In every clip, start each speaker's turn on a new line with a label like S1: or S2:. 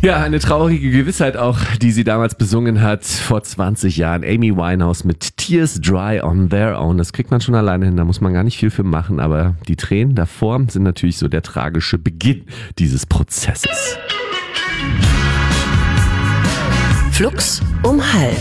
S1: Ja, eine traurige Gewissheit auch, die sie damals besungen hat, vor 20 Jahren. Amy Winehouse mit Tears Dry on Their Own. Das kriegt man schon alleine hin, da muss man gar nicht viel für machen. Aber die Tränen davor sind natürlich so der tragische Beginn dieses Prozesses.
S2: Flux um halb.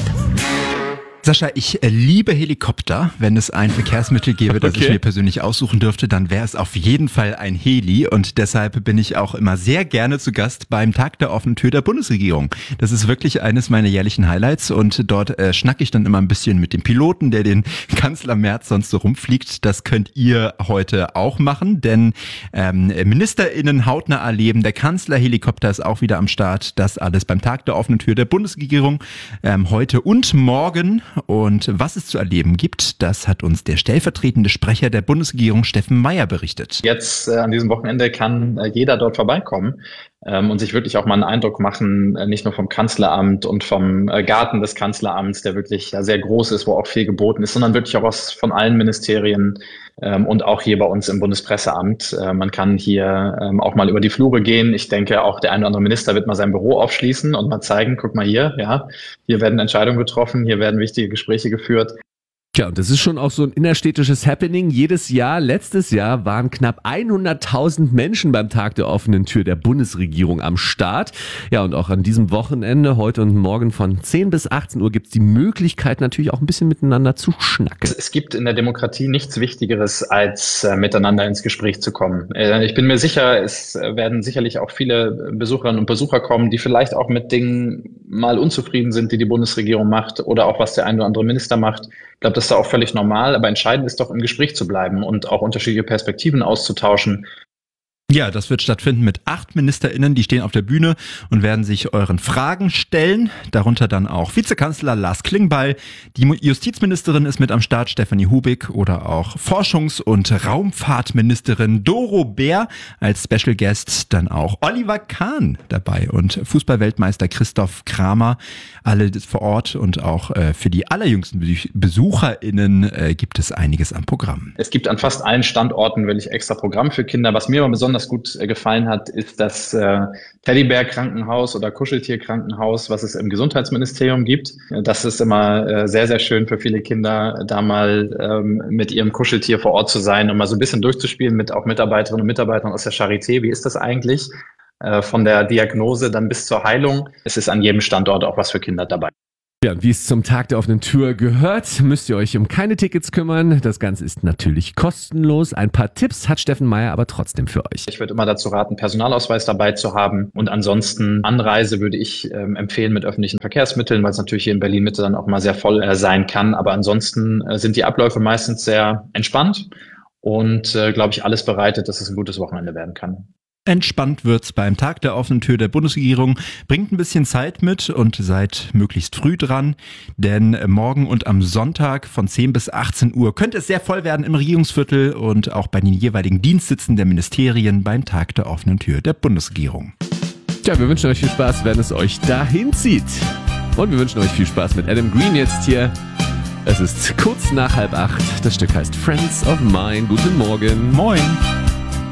S3: Sascha, ich liebe Helikopter. Wenn es ein Verkehrsmittel gäbe, das ich mir persönlich aussuchen dürfte, dann wäre es auf jeden Fall ein Heli. Und deshalb bin ich auch immer sehr gerne zu Gast beim Tag der offenen Tür der Bundesregierung. Das ist wirklich eines meiner jährlichen Highlights. Und dort schnacke ich dann immer ein bisschen mit dem Piloten, der den Kanzler Merz sonst so rumfliegt. Das könnt ihr heute auch machen, denn MinisterInnen hautnah erleben. Der Kanzlerhelikopter ist auch wieder am Start. Das alles beim Tag der offenen Tür der Bundesregierung heute und morgen. Und was es zu erleben gibt, das hat uns der stellvertretende Sprecher der Bundesregierung Steffen Meier berichtet.
S4: Jetzt an diesem Wochenende kann jeder dort vorbeikommen und sich wirklich auch mal einen Eindruck machen, nicht nur vom Kanzleramt und vom Garten des Kanzleramts, der wirklich sehr groß ist, wo auch viel geboten ist, sondern wirklich auch von allen Ministerien und auch hier bei uns im Bundespresseamt. Man kann hier auch mal über die Flure gehen. Ich denke, auch der eine oder andere Minister wird mal sein Büro aufschließen und mal zeigen, guck mal hier, ja, hier werden Entscheidungen getroffen, hier werden wichtige Gespräche geführt.
S1: Tja, und das ist schon auch so ein innerstädtisches Happening. Jedes Jahr, letztes Jahr waren knapp 100.000 Menschen beim Tag der offenen Tür der Bundesregierung am Start. Ja, und auch an diesem Wochenende, heute und morgen von 10 bis 18 Uhr gibt's die Möglichkeit natürlich auch ein bisschen miteinander zu schnacken.
S4: Es gibt in der Demokratie nichts Wichtigeres, als miteinander ins Gespräch zu kommen. Ich bin mir sicher, es werden sicherlich auch viele Besucherinnen und Besucher kommen, die vielleicht auch mit Dingen mal unzufrieden sind, die die Bundesregierung macht oder auch was der ein oder andere Minister macht. Ich glaube, das ist auch völlig normal, aber entscheidend ist doch, im Gespräch zu bleiben und auch unterschiedliche Perspektiven auszutauschen.
S3: Ja, das wird stattfinden mit 8 MinisterInnen, die stehen auf der Bühne und werden sich euren Fragen stellen. Darunter dann auch Vizekanzler Lars Klingbeil, die Justizministerin ist mit am Start, Stefanie Hubig, oder auch Forschungs- und Raumfahrtministerin Doro Bär als Special Guest, dann auch Oliver Kahn dabei und Fußballweltmeister Christoph Kramer. Alle vor Ort und auch für die allerjüngsten BesucherInnen gibt es einiges am Programm.
S4: Es gibt an fast allen Standorten wirklich extra Programm für Kinder. Was mir aber besonders gut gefallen hat, ist das Teddybär-Krankenhaus oder Kuscheltier-Krankenhaus, was es im Gesundheitsministerium gibt. Das ist immer sehr, sehr schön für viele Kinder, da mal mit ihrem Kuscheltier vor Ort zu sein und mal so ein bisschen durchzuspielen mit auch Mitarbeiterinnen und Mitarbeitern aus der Charité. Wie ist das eigentlich? Von der Diagnose dann bis zur Heilung. Es ist an jedem Standort auch was für Kinder dabei.
S1: Ja, und wie es zum Tag der offenen Tür gehört, müsst ihr euch um keine Tickets kümmern. Das Ganze ist natürlich kostenlos. Ein paar Tipps hat Steffen Meier aber trotzdem für euch.
S4: Ich würde immer dazu raten, Personalausweis dabei zu haben. Und ansonsten Anreise würde ich empfehlen mit öffentlichen Verkehrsmitteln, weil es natürlich hier in Berlin-Mitte dann auch mal sehr voll sein kann. Aber ansonsten sind die Abläufe meistens sehr entspannt und, glaube ich, alles bereitet, dass es ein gutes Wochenende werden kann.
S3: Entspannt wird's beim Tag der offenen Tür der Bundesregierung. Bringt ein bisschen Zeit mit und seid möglichst früh dran, denn morgen und am Sonntag von 10 bis 18 Uhr könnte es sehr voll werden im Regierungsviertel und auch bei den jeweiligen Dienstsitzen der Ministerien beim Tag der offenen Tür der Bundesregierung.
S1: Tja, wir wünschen euch viel Spaß, wenn es euch dahin zieht. Und wir wünschen euch viel Spaß mit Adam Green jetzt hier. Es ist kurz nach 7:30. Das Stück heißt Friends of Mine. Guten Morgen.
S3: Moin.